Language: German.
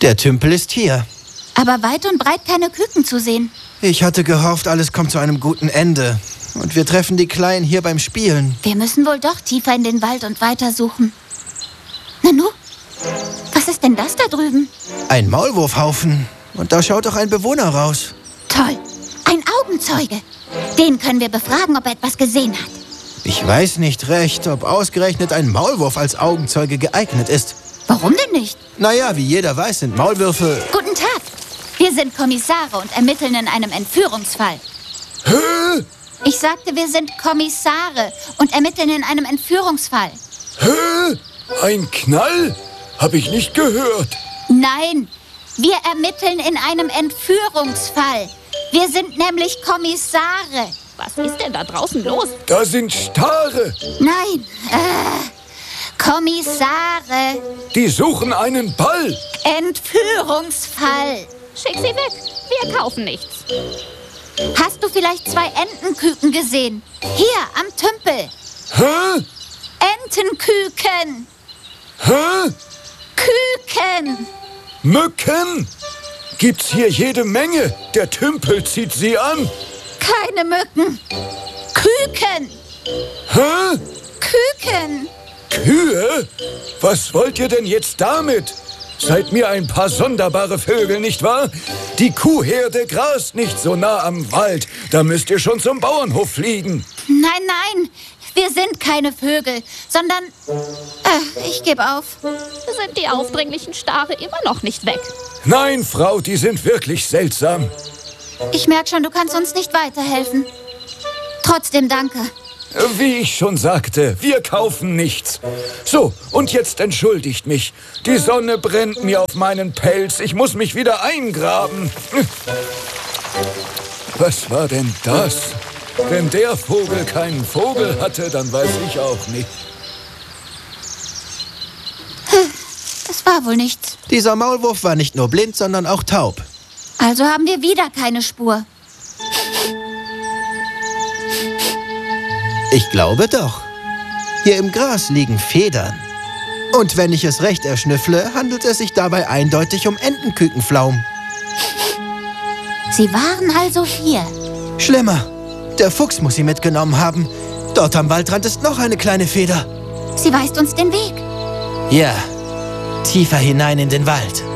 Der Tümpel ist hier. Aber weit und breit keine Küken zu sehen. Ich hatte gehofft, alles kommt zu einem guten Ende. Und wir treffen die Kleinen hier beim Spielen. Wir müssen wohl doch tiefer in den Wald und weitersuchen. Nanu, was ist denn das da drüben? Ein Maulwurfhaufen. Und da schaut doch ein Bewohner raus. Toll, ein Augenzeuge. Den können wir befragen, ob er etwas gesehen hat. Ich weiß nicht recht, ob ausgerechnet ein Maulwurf als Augenzeuge geeignet ist. Warum denn nicht? Naja, wie jeder weiß, sind Maulwürfe... Guten Tag. Wir sind Kommissare und ermitteln in einem Entführungsfall. Hä? Ich sagte, wir sind Kommissare und ermitteln in einem Entführungsfall. Hä? Ein Knall? Hab ich nicht gehört. Nein, wir ermitteln in einem Entführungsfall. Wir sind nämlich Kommissare. Was ist denn da draußen los? Da sind Stare. Nein, Kommissare. Die suchen einen Ball. Entführungsfall. Schick sie weg. Wir kaufen nichts. Hast du vielleicht 2 Entenküken gesehen? Hier, am Tümpel. Hä? Entenküken. Hä? Küken. Mücken? Gibt's hier jede Menge. Der Tümpel zieht sie an. Keine Mücken. Küken. Hä? Küken. Kühe? Was wollt ihr denn jetzt damit? Seid mir ein paar sonderbare Vögel, nicht wahr? Die Kuhherde grast nicht so nah am Wald. Da müsst ihr schon zum Bauernhof fliegen. Nein, nein. Wir sind keine Vögel, sondern... ich gebe auf. Sind die aufdringlichen Stare immer noch nicht weg? Nein, Frau, die sind wirklich seltsam. Ich merke schon, du kannst uns nicht weiterhelfen. Trotzdem danke. Wie ich schon sagte, wir kaufen nichts. So, und jetzt entschuldigt mich. Die Sonne brennt mir auf meinen Pelz. Ich muss mich wieder eingraben. Was war denn das? Wenn der Vogel keinen Vogel hatte, dann weiß ich auch nicht. Es war wohl nichts. Dieser Maulwurf war nicht nur blind, sondern auch taub. Also haben wir wieder keine Spur. Ich glaube doch. Hier im Gras liegen Federn. Und wenn ich es recht erschnüffle, handelt es sich dabei eindeutig um Entenkükenflaum. Sie waren also hier. Schlimmer. Der Fuchs muss sie mitgenommen haben. Dort am Waldrand ist noch eine kleine Feder. Sie weist uns den Weg. Ja, tiefer hinein in den Wald.